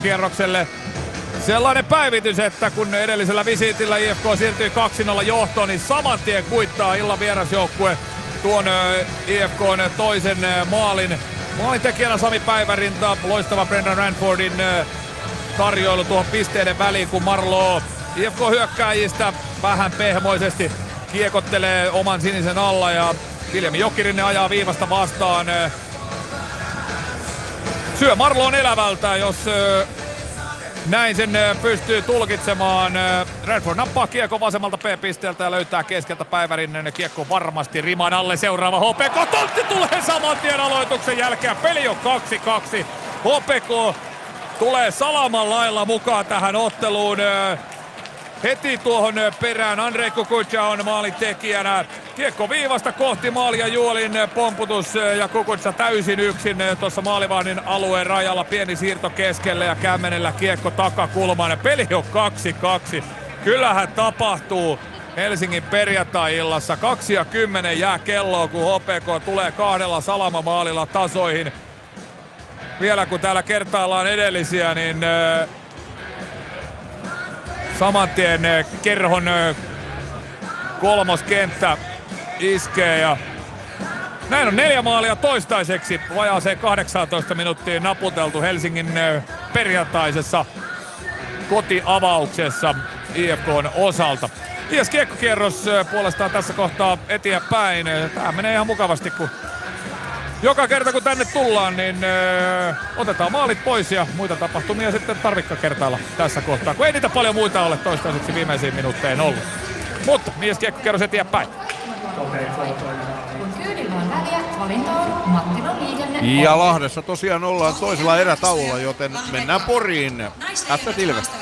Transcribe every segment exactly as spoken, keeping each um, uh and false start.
kierrokselle. Sellainen päivitys, että kun edellisellä visiitillä I F K siirtyi kaksi nolla johtoon, niin saman tien kuittaa illan vierasjoukkue tuon I F K:n toisen maalin. Maalintekijänä Sami Päivärinta, loistava Brendan Ranfordin tarjoilu tuohon pisteiden väliin, kun Marlowe I F K-hyökkääjistä vähän pehmoisesti kiekottelee oman sinisen alla ja Viljami Jokirinen ajaa viivasta vastaan. Syö Marloon elävältä, jos näin sen pystyy tulkitsemaan. Redford nappaa kiekko vasemmalta P-pisteeltä ja löytää keskeltä Päivärinnan. Kiekko varmasti riman alle. Seuraava H P K. Tontti tulee saman tien aloituksen jälkeen. Peli on kaksi kaksi. H P K tulee salaman lailla mukaan tähän otteluun. Heti tuohon perään Andrei Kukucha on maalin tekijänä. Kiekko viivasta kohti maalia, Juolin pomputus ja Kukucha täysin yksin tuossa maalivahdin alueen rajalla. Pieni siirto keskelle ja Kämmenellä kiekko takakulmaan. Peli on kaksi kaksi. Kyllähän tapahtuu Helsingin perjantai-illassa. kaksi ja kymmenen jää kelloa, kun H P K tulee kahdella salamamaalilla tasoihin. Vielä kun täällä kertaillaan edellisiä, niin saman tien Kerhon kolmoskenttä iskee ja näin on neljä maalia toistaiseksi vajaaseen kahdeksantoista minuuttiin naputeltu Helsingin perjantaisessa kotiavauksessa I F K:n osalta. I S kiekkokierros puolestaan tässä kohtaa eteenpäin. Tää menee ihan mukavasti, kun joka kerta kun tänne tullaan, niin öö, otetaan maalit pois ja muita tapahtumia sitten tarvikka kertailla tässä kohtaa, kun ei niitä paljon muita ole toistaiseksi viimeisiin minuutteihin ollut. Mutta mies kiekkokierros eteenpäin. Ja Lahdessa tosiaan ollaan toisella erätauolla, joten mennään Poriin. Ässät Ilves.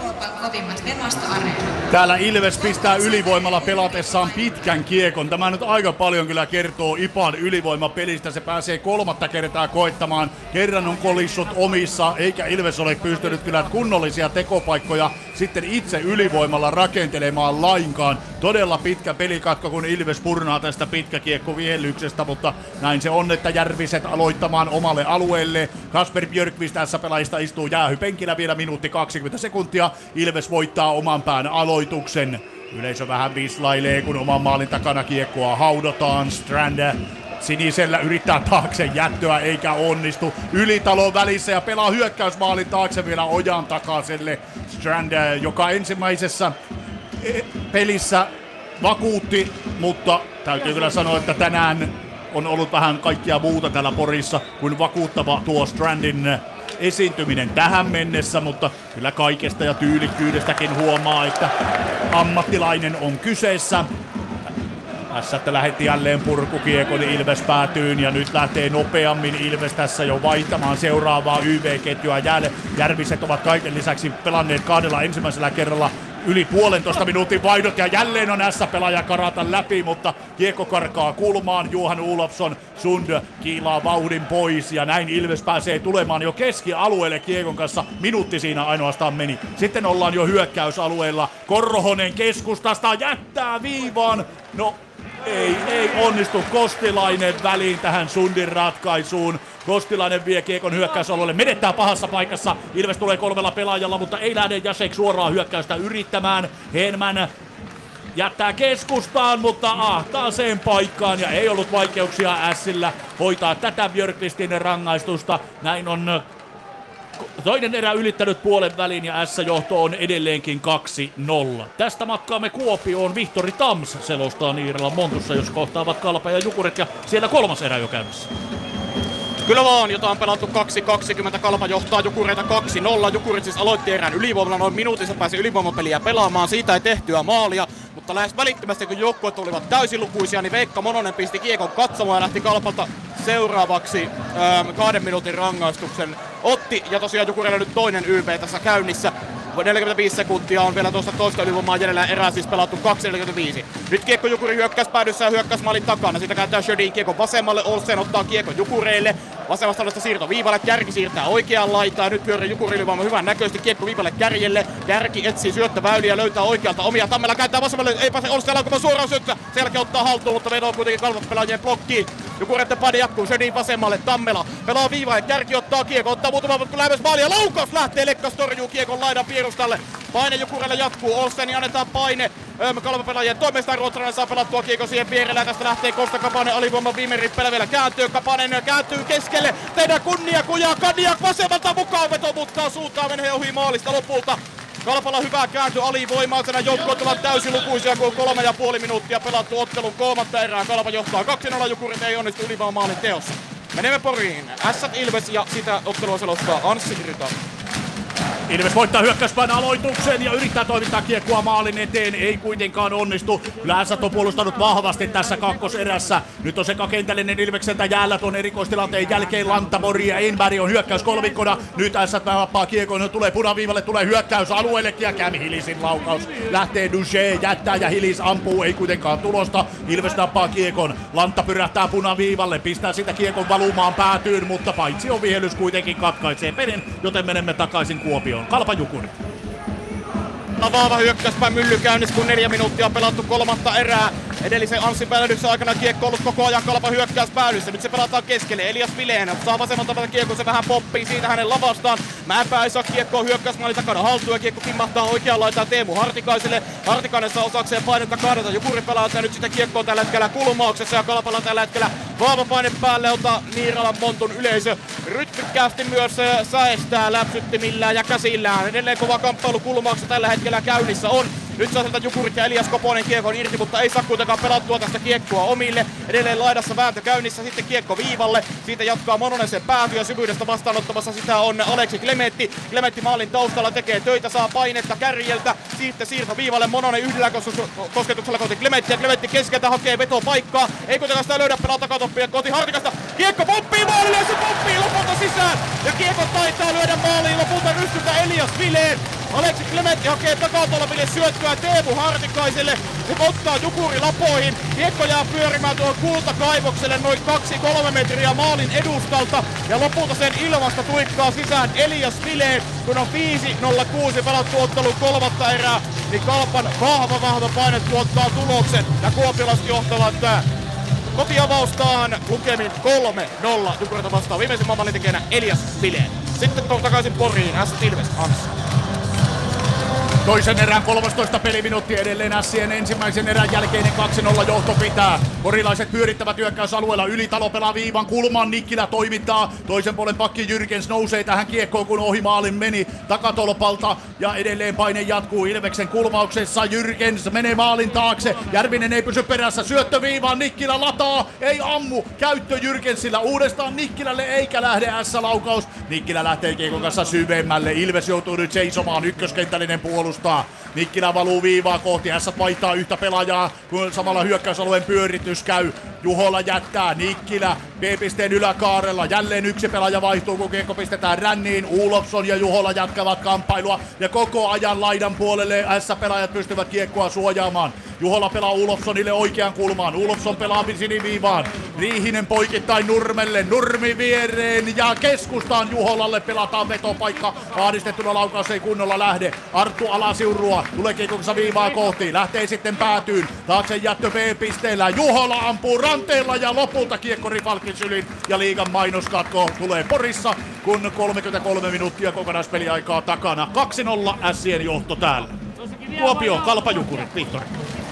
Täällä Ilves pistää ylivoimalla pelatessaan pitkän kiekon. Tämä nyt aika paljon kyllä kertoo Ipan ylivoimapelistä. Se pääsee kolmatta kertaa koittamaan. Kerran on kolissut omissa, eikä Ilves ole pystynyt kyllä kunnollisia tekopaikkoja sitten itse ylivoimalla rakentelemaan lainkaan. Todella pitkä pelikatko, kun Ilves purnaa tästä pitkäkiekkoviellyksestä, mutta näin se on, että Järviset aloittamaan omalle alueelle. Kasper Björkqvist tässä pelaajista istuu jäähypenkillä vielä minuutti kaksikymmentä sekuntia. Ilves voittaa oman pään aloituksen. Yleisö vähän vislailee, kun oman maalin takana kiekkoa haudotaan. Strand sinisellä yrittää taakse jättöä eikä onnistu. Ylitalon välissä ja pelaa hyökkäysmaalin taakse vielä Ojan takaselle. Strand, joka ensimmäisessä pelissä vakuutti, mutta täytyy kyllä sanoa, että tänään on ollut vähän kaikkia muuta täällä Porissa kuin vakuuttava tuo Strandin esiintyminen tähän mennessä, mutta kyllä kaikesta ja tyylikkyydestäkin huomaa, että ammattilainen on kyseessä. Tässä että lähetti jälleen purkukiekon Ilves päätyyn ja nyt lähtee nopeammin Ilves tässä jo vaihtamaan seuraavaa Y V-ketjua. Järviset ovat kaiken lisäksi pelanneet kahdella ensimmäisellä kerralla yli puolentoista minuutin vaihdot ja jälleen on S-pelaaja karata läpi, mutta kiekko karkaa kulmaan. Johan Olofsson Sund kiilaa vauhdin pois ja näin Ilves pääsee tulemaan jo keskialueelle kiekon kanssa. Minuutti siinä ainoastaan meni. Sitten ollaan jo hyökkäysalueella. Korhonen keskustasta jättää viivaan. No ei, ei onnistu Kostilainen väliin tähän Sundin ratkaisuun. Kostilainen vie kiekon hyökkäysalueelle, menettää pahassa paikassa. Ilves tulee kolmella pelaajalla, mutta ei lähde Jasek suoraan hyökkäystä yrittämään. Henman jättää keskustaan, mutta ahtaa sen paikkaan ja ei ollut vaikeuksia Ässillä hoitaa tätä Björkqvistin rangaistusta. Näin on toinen erä ylittänyt puolen välin ja S-johto on edelleenkin kaksi nolla. Tästä matkaamme Kuopioon. Vihtori Tams selostaa Niiralan Montussa, jos kohtaavat Kalpa ja Jukurit ja siellä kolmas erä jo käynnissä. Kyllä vaan, jota on pelattu kaksi kaksikymmentä. Kalpa johtaa Jukureita kaksi nolla. Jukurit siis aloitti erään ylivoimalla, noin minuutissa pääsi ylivoimapeliä pelaamaan. Siitä ei tehtyä maalia, mutta lähes välittömästi kun joukkueet olivat täysilukuisia, niin Veikka Mononen pisti kiekon katsomaan ja lähti Kalpalta seuraavaksi ähm, kahden minuutin rangaistuksen otti. Ja tosiaan Jukureilla nyt toinen Y V tässä käynnissä. neljäkymmentäviisi sekuntia on vielä tuosta toista ylivoimaa jäljellä, erää siis pelattu kaksi neljäkymmentäviisi. Nyt kiekko Jukuri hyökkäyspäädyssä ja hyökkäysmaalin takana. Siitä kääntää Sjödin kiekko vasemmalle, Olsen ottaa kiekko Jukureille. Vasemmasta laidasta siirto viivalle, Kärki siirtää oikeaan laitaan. Nyt pyörii Jukuri ylivoima hyvän näköisesti, kiekko viivalle Kärjelle. Kärki etsii syöttöväyliä, löytää oikealta omia. Tammela kääntää vasemmalle, ei pääse Olsen laukumaan suoraan syöttö. Selkä ottaa haltuun, mutta vedoo kuitenkin kalvat pelaajien blokkiin. Jukureiden pade jatkuu, Södin vasemmalle, Tammela pelaa viivalle, Kärki ottaa kiekko, ottaa muutama mutta lähemmäs maalia. Laukaus lähtee, Lekkas torjuu kiekon laidan pierustalle. Paine Jukurelle jatkuu, Olseni annetaan paine. Kalvapelaajien toimesta Ruotsalainen saa pelattua kiekko siihen vierelle. Tästä lähtee Kosta Kapanen alivoiman viime rippelä vielä kääntyy. Kapanen kääntyy keskelle. Tehdään kunnia kujaa. Kadiak vasemmalta mukaan veto, mutta suuntaan menee ohi maalista lopulta. Kalpalla hyvää käänty alivoimaisena. Joukkueet ovat täysin lukuisia, kun kolme ja puoli minuuttia pelattu ottelun kolmatta erää. Kalpa johtaa kaksi nolla, Jukurit ei onnistu ylivoimamaalin teossa. Menemme Poriin. Ässät Ilves ja sitä ottelua selostaa Anssi Ryta. Ilves voittaa hyökkäyspään aloituksen ja yrittää toimittaa kiekkoa maalin eteen, ei kuitenkaan onnistu. Kyllä Ässät on puolustanut vahvasti tässä kakkoserässä. Nyt on sekakentällinen Ilvekseltä jäällä tuon erikoistilanteen jälkeen. Lantamori ja Enberg on hyökkäys kolmikkona. Nyt Ässät nappaa kiekon, tulee punaviivalle, tulee hyökkäys alueellekin ja Cam Hillisin laukaus. Lähtee Duché, jättää ja Hillis ampuu, ei kuitenkaan tulosta. Ilves nappaa kiekon, Lantta pyrähtää punaviivalle, pistää sitä kiekon valumaan päätyyn, mutta paitsi on vihelys kuitenkin katkaisee pelin, joten menemme takaisin Kuopioon. Kalpa Jukurit. Avaava hyökkäyspäin mylly käynnissä, kun neljä minuuttia on pelattu kolmatta erää. Edellisen Anssin välähdyksen aikana kiekko ollut koko ajan Kalpa hyökkäyspäädyssä. Nyt se pelataan keskelle. Elias Vilén saa vasemmalta päätä kiekko, se vähän poppii siitä hänen lavastaan. Mäenpää ei saa kiekkoa hyökkäysmaalin takana haltuun ja kiekko kimmahtaa oikeaan laitaan Teemu Hartikaiselle. Hartikainen saa osakseen painetta kahdeta. Jukuri pelaa nyt sitä kiekkoa tällä hetkellä kulmauksessa ja Kalpalla tällä hetkellä vahva paine päälle, ota Niiralan Montun yleisö rytmikkäästi myös säestää läpsyttimillään ja käsillään. Edelleen kova kamppailu kulmauksessa tällä hetkellä käynnissä on. Nyt saa sieltä Jukurit ja Elias Koponen kiekon irti, mutta ei saa kuitenkaan pelattua tästä kiekkoa omille. Edelleen laidassa vääntö käynnissä, sitten kiekko viivalle. Siitä jatkaa Mononen sen pääty ja syvyydestä vastaanottamassa sitä on Aleksi Klementti. Klementti maalin taustalla tekee töitä, saa painetta Kärjeltä. Sitten siirto viivalle, Mononen yhdellä kosketuksella kohti Klementti ja Klementti keskeltä hakee vetopaikkaa. Ei kuitenkaan sitä löydä, pelaa takatoppia kohti Hartikasta. Kiekko pomppii maalille ja se pomppii lopulta sisään. Ja kiekko taitaa lyödä maaliin lopulta rystyltä Elias Vilén. Aleksi Klementti hakee takatolpille syöttöä Teemu Hartikaiselle. Se ottaa Jukuri lapoihin. Kiekko jää pyörimään tuohon kultakaivokselle noin kaksi kolme metriä maalin edustalta. Ja lopulta sen ilmasta tuikkaa sisään Elias Vilén. Kun on viisi nolla kuusi pelattu ottelun kolmatta erää, niin Kalpan vahva vahva paine tuottaa tuloksen. Ja kuopiolaiset johtavat kotiavaustaan lukemin kolme nolla. Jukureita vastaan viimeisen maalintekijänä Elias Vilén. Sitten takaisin Poriin, Ässät Ilves, Anssi. Toisen erän kolmastoista peliminuutti edelleen Ässien ensimmäisen erän jälkeinen kaksi nolla johto pitää. Porilaiset pyörittävät hyökkäysalueella, Ylitalo pelaa viivan kulmaan, Nikkilä toimittaa. Toisen puolen pakki Jyrkens nousee tähän kiekkoon, kun ohi maalin meni takatolpalta. Ja edelleen paine jatkuu Ilveksen kulmauksessa, Jyrkens menee maalin taakse. Järvinen ei pysy perässä, syöttö viivaan, Nikkilä lataa, ei ammu. Käyttö Jyrkensillä uudestaan Nikkilälle eikä lähde Ässä-laukaus. Nikkilä lähtee kiekon kanssa syvemmälle, Ilves joutuu nyt seisomaan, ykköskentällinen puolustus. Nikkilä valuu viivaa kohti, Ässät vaihtaa yhtä pelaajaa, kun samalla hyökkäysalueen pyöritys käy. Juhola jättää, Nikkilä B-pisteen yläkaarella, jälleen yksi pelaaja vaihtuu, kun kiekko pistetään ränniin. Ulofsson ja Juhola jatkavat kamppailua ja koko ajan laidan puolelle Ässä-pelaajat pystyvät kiekkoa suojaamaan. Juhola pelaa Ulofssonille oikean kulmaan, Ulofsson pelaa siniviivaan. Riihinen poikittain Nurmelle, Nurmi viereen ja keskustaan Juholalle pelataan vetopaikka. Ahdistettuna laukaus ei kunnolla lähde. Arttu Alasiurua tulee kiekossa viivaa kohti, lähtee sitten päätyyn. Taakse jättö B-pisteellä, Juhola ampuu ranteella ja lopulta kiekko Rifalkin sylin ja liigan mainoskatko tulee Porissa, kun kolmekymmentäkolme minuuttia kokonaispeliaikaa takana. kaksi nolla Ässien johto täällä. Kuopio, Kalpa Jukurit, Vihtori.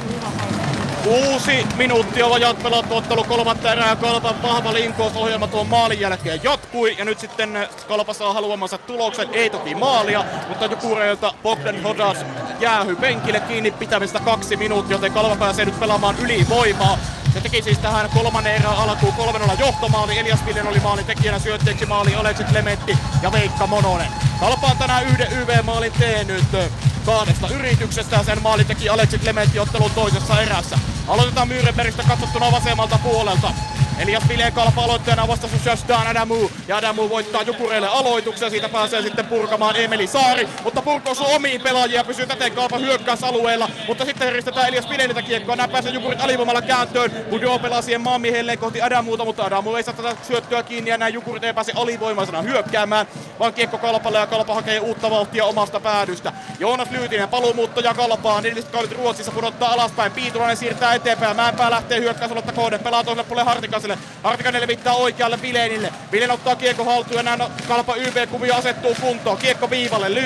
Kuusi minuuttia vajaat pelattu ottelu kolmatta erää. Kalpan vahva linkousohjelma tuon maalin jälkeen jatkui. Ja nyt sitten Kalpa saa haluamansa tuloksen. Ei toki maalia, mutta Jukureilta Bogdan Hodas jäähy penkille kiinni pitämistä kaksi minuuttia, joten Kalpa pääsee nyt pelaamaan ylivoimaa. Se teki siis tähän kolmannen erään alkuun kolme nolla johtomaali. Elias Vilén oli maalin tekijänä, syötteeksi maali Aleksi Klementti ja Veikka Mononen. Kalpa on tänään yhden Y V-maalin tehnyt kahdesta yrityksestä. Sen maali teki Aleksi Klementti ottelun toisessa erässä. Aloitetaan Myyrenbergistä katsottuna vasemmalta puolelta. Elias Vileen Kalpa aloittajana vastaus Shashdaan Adamu. Ja Adamu voittaa Jukureille aloituksen. Siitä pääsee sitten purkamaan Emeli Saari. Mutta purko osuu omiin pelaajia. Pysyy täten Kalpa hyökkäysalueella. Mutta sitten heristetään Elias Vileeniltä kiekkoa. Näin pääsee Jukurit alivoimalla kääntöön. Budo pelaa siihen maanmiehelleen kohti Adamuuta. Mutta Adamu ei saa tätä syöttöä kiinni. Ja näin Jukurit ei pääse alivoimaisena hyökkäämään. Vaan kiekko Kalpalle ja Kalpa hakee uutta vauhtia omasta päädystä. Joonas Lyytinen paluumuuttoja Kalpaan. Edelliset kaudet Ruotsissa pudottaa alaspäin. Piitulainen siirtää eteenpäin. Mäenpää lähtee hyökkäysaloitta kohden. Pelaa toiselle puolelle Hartikaselle. Hartikainen levittää oikealle Vileenille. Vileen ottaa kiekko haltuun ja näin Kalpa Y B-kuvio asettuu kuntoon. Kiekko viivalle.